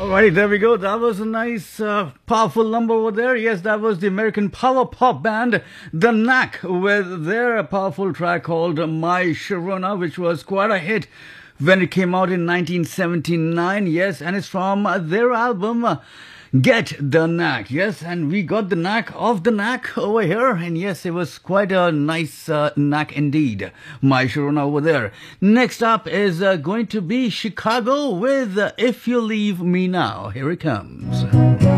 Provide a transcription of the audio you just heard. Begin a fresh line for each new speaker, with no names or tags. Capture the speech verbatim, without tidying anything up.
Alrighty, there we go. That was a nice, uh, powerful number over there. Yes, that was the American power pop band, The Knack, with their powerful track called My Sharona, which was quite a hit when it came out in nineteen seventy-nine. Yes, and it's from their album, uh, Get the Knack. Yes, and we got the knack of the knack over here. And yes, it was quite a nice uh, knack indeed. My Sharona over there. Next up is uh, going to be Chicago with uh, If You Leave Me Now. Here it comes.